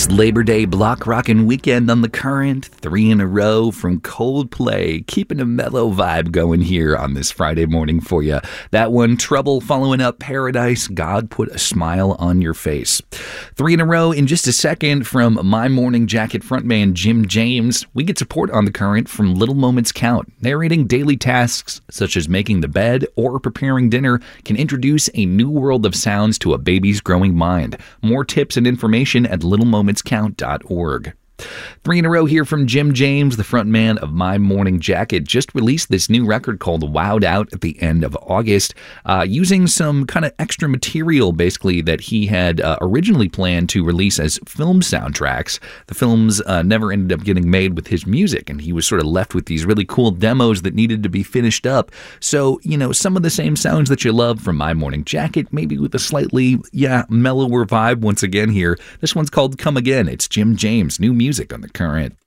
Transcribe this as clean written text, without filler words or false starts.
Nice Labor Day block rockin' weekend on the Current. 3 in a row from Coldplay. Keeping a mellow vibe going here on this Friday morning for you. That one, Trouble, following up Paradise. God put a smile on your face. 3 in a row in just a second from My Morning Jacket frontman Jim James. We get support on the Current from Little Moments Count. Narrating daily tasks such as making the bed or preparing dinner can introduce a new world of sounds to a baby's growing mind. More tips and information at littlemomentscount.org. 3 in a row here from Jim James, the frontman of My Morning Jacket, just released this new record called Wowed Out at the end of August, using some kind of extra material, basically, that he had originally planned to release as film soundtracks. The films never ended up getting made with his music, and he was sort of left with these really cool demos that needed to be finished up. So, some of the same sounds that you love from My Morning Jacket, maybe with a slightly, mellower vibe once again here. This one's called Come Again. It's Jim James, new music on the Current.